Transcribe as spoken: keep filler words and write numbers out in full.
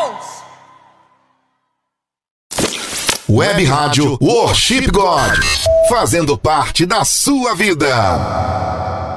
Web Rádio Worship God, fazendo parte da sua vida.